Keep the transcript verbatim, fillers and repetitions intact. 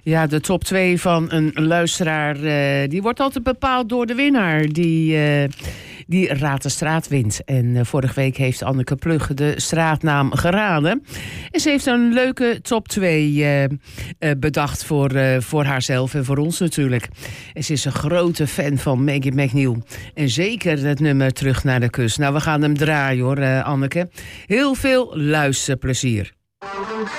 Ja, de top twee van een luisteraar, uh, die wordt altijd bepaald door de winnaar. Die, uh, die Raad de Straat wint. En uh, vorige week heeft Anneke Plugge de straatnaam geraden. En ze heeft een leuke top twee uh, uh, bedacht voor, uh, voor haarzelf en voor ons natuurlijk. En ze is een grote fan van Maggie McNeil. En zeker het nummer Terug naar de Kust. Nou, we gaan hem draaien hoor, uh, Anneke. Heel veel luisterplezier.